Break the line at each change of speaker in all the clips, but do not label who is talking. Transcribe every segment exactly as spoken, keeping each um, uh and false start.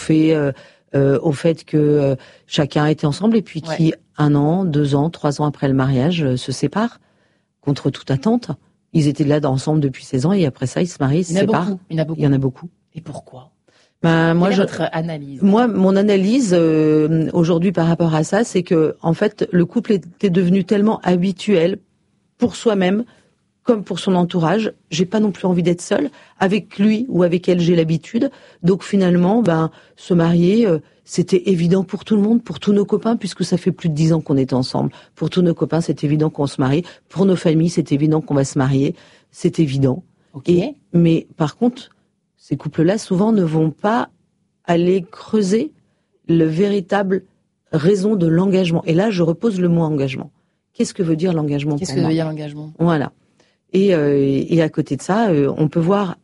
fait euh, euh, au fait que euh, chacun était ensemble et puis ouais. qui, un an, deux ans, trois ans après le mariage, euh, se séparent contre toute attente. Ils étaient là ensemble depuis seize ans et après ça, ils se marient, ils se séparent.
Il y en a beaucoup.
Il y en a beaucoup.
Et pourquoi ?
Ben, moi,
Quelle est
je,
votre analyse ?
Moi, mon analyse euh, aujourd'hui par rapport à ça, c'est que en fait, le couple était devenu tellement habituel pour soi-même comme pour son entourage. J'ai pas non plus envie d'être seule avec lui ou avec elle. J'ai l'habitude. Donc finalement, ben se marier, euh, c'était évident pour tout le monde, pour tous nos copains, puisque ça fait plus de dix ans qu'on est ensemble. Pour tous nos copains, c'est évident qu'on se marie. Pour nos familles, c'est évident qu'on va se marier. C'est évident.
Okay.
Et mais par contre, ces couples-là, souvent, ne vont pas aller creuser le véritable raison de l'engagement. Et là, je repose le mot engagement. Qu'est-ce que veut dire l'engagement pour moi ?
Qu'est-ce que veut dire l'engagement ?
Voilà. Et, euh, et à côté de ça, euh, on peut voir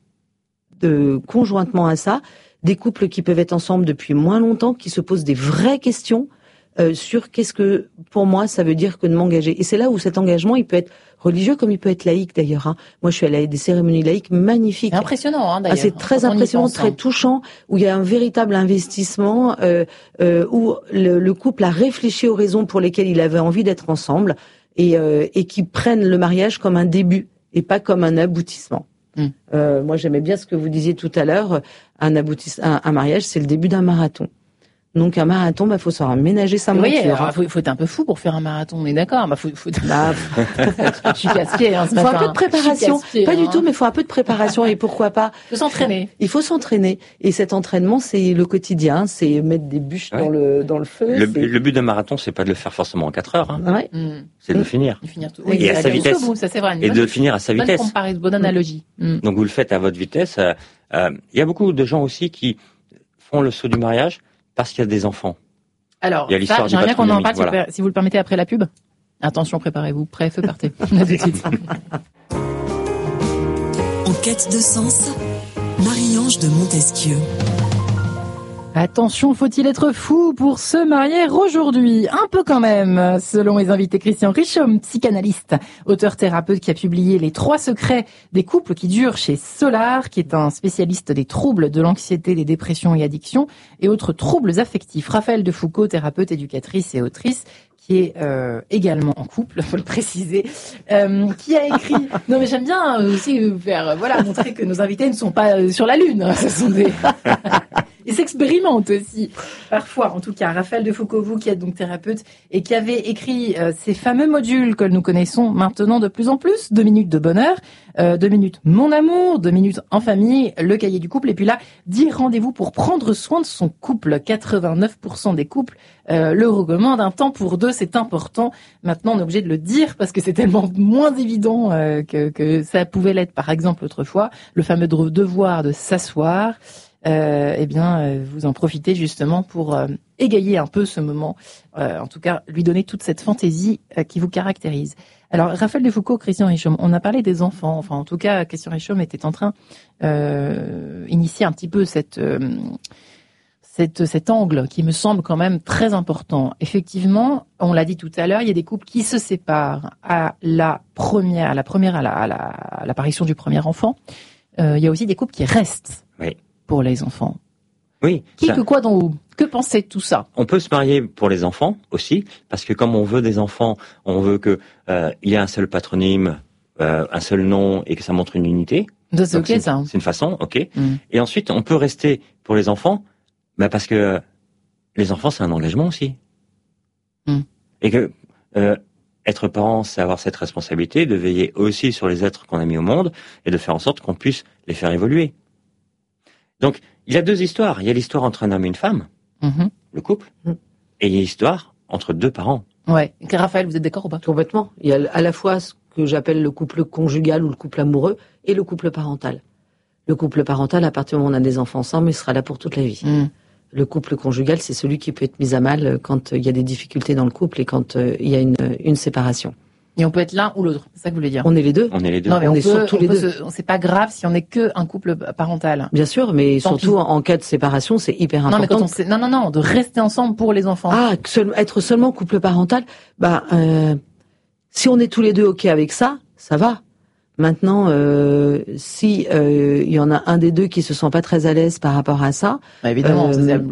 de, conjointement à ça des couples qui peuvent être ensemble depuis moins longtemps, qui se posent des vraies questions euh, sur qu'est-ce que, pour moi, ça veut dire que de m'engager. Et c'est là où cet engagement, il peut être religieux comme il peut être laïque d'ailleurs. Hein. Moi, je suis allée à des cérémonies laïques magnifiques.
C'est impressionnant, hein, d'ailleurs.
Ah, c'est très impressionnant, très touchant, où il y a un véritable investissement, euh, euh, où le, le couple a réfléchi aux raisons pour lesquelles il avait envie d'être ensemble et, euh, et qui prennent le mariage comme un début et pas comme un aboutissement. Mmh. Euh, moi, j'aimais bien ce que vous disiez tout à l'heure. Un aboutissement, un, un mariage, c'est le début d'un marathon. Donc un marathon, bah faut savoir ménager sa monture.
Oui, alors, faut, faut être un peu fou pour faire un marathon, on est d'accord. Bah faut, faut. Bah, je suis casse-pied. Hein, ce
faut
matin.
un peu de préparation, pas
hein.
du tout, mais faut un peu de préparation et pourquoi pas.
Il faut s'entraîner.
Il faut s'entraîner et cet entraînement, c'est le quotidien, c'est mettre des bûches ouais. dans le dans le feu.
Le, le but d'un marathon, c'est pas de le faire forcément en quatre heures. Hein.
Ouais.
Mm.
C'est de le finir.
De finir tout.
Oui, et à sa vitesse.
Bout, ça c'est vrai.
Et de le finir à sa
bonne
vitesse.
Comparaison, bonne analogie.
Mm. Donc vous le faites à votre vitesse. Il euh, euh, y a beaucoup de gens aussi qui font le saut du mariage parce qu'il y a des enfants.
Alors, ça, j'aimerais bien qu'on en parle, voilà. si vous le permettez, après la pub. Attention, préparez-vous. Prêt, feu, partez. À tout de suite.
En quête de sens, Marie-Ange de Montesquieu.
Attention, faut-il être fou pour se marier aujourd'hui ? Un peu quand même, selon mes invités. Christian Richomme, psychanalyste, auteur-thérapeute qui a publié Les trois secrets des couples qui durent chez Solar, qui est un spécialiste des troubles de l'anxiété, des dépressions et addictions et autres troubles affectifs. Raphaël Defoucault, thérapeute, éducatrice et autrice, qui est euh, également en couple, faut le préciser, euh, qui a écrit... Non mais j'aime bien aussi faire, voilà, montrer que nos invités ne sont pas sur la lune, ce sont des... Ils s'expérimentent aussi, parfois. En tout cas, Raphaël Defoucault, vous qui êtes donc thérapeute et qui avez écrit euh, ces fameux modules que nous connaissons maintenant de plus en plus, deux minutes de bonheur, euh, deux minutes mon amour, deux minutes en famille, le cahier du couple, et puis là, dix rendez-vous pour prendre soin de son couple. quatre-vingt-neuf pour cent des couples euh, le recommandent. Un temps pour deux, c'est important. Maintenant, on est obligé de le dire parce que c'est tellement moins évident euh, que, que ça pouvait l'être, par exemple, autrefois. Le fameux devoir de s'asseoir. Euh, eh bien, euh, vous en profitez justement pour euh, égayer un peu ce moment, euh, en tout cas, lui donner toute cette fantaisie euh, qui vous caractérise. Alors, Raphaël Defoucault, Christian Richomme, on a parlé des enfants, enfin, en tout cas, Christian Richomme était en train euh, initier un petit peu cette, euh, cette, cet angle qui me semble quand même très important. Effectivement, on l'a dit tout à l'heure, il y a des couples qui se séparent à la première, à la première, à, la, à, la, à l'apparition du premier enfant. Euh, il y a aussi des couples qui restent.
Oui. Pour
les enfants.
Oui.
Qui, ça, que, quoi, dans où ? Que pensez de tout ça ?
On peut se marier pour les enfants aussi, parce que comme on veut des enfants, on veut que euh, il y ait un seul patronyme, euh, un seul nom et que ça montre une unité.
Ça, c'est ok,
c'est,
ça.
C'est une façon, ok.
Mm.
Et ensuite, on peut rester pour les enfants, bah parce que les enfants, c'est un engagement aussi.
Mm.
Et que euh, être parent, c'est avoir cette responsabilité de veiller aussi sur les êtres qu'on a mis au monde et de faire en sorte qu'on puisse les faire évoluer. Donc, il y a deux histoires. Il y a l'histoire entre un homme et une femme,
mmh.
le couple, mmh. et il y a l'histoire entre deux parents.
Ouais. Raphaël, vous êtes d'accord ou pas ?
Complètement. Il y a à la fois ce que j'appelle le couple conjugal ou le couple amoureux et le couple parental. Le couple parental, à partir du moment où on a des enfants ensemble, il sera là pour toute la vie.
Mmh.
Le couple conjugal, c'est celui qui peut être mis à mal quand il y a des difficultés dans le couple et quand il y a une, une séparation.
Et on peut être l'un ou l'autre, c'est ça que vous voulez dire ?
On est les deux.
On est les deux.
Non, mais
on,
on
est
peut,
surtout
on
les
peut
deux.
Se, c'est pas grave si on n'est que un couple parental.
Bien sûr, mais
Tant
surtout
pis.
En, en cas de séparation, c'est hyper important.
Non, mais quand on sait, non, non, non, de rester ensemble pour les enfants.
Ah, seul, être seulement couple parental, bah, euh, si on est tous les deux ok avec ça, ça va. Maintenant, euh, si il euh, y en a un des deux qui se sent pas très à l'aise par rapport à ça,
bah, évidemment,
euh,
c'est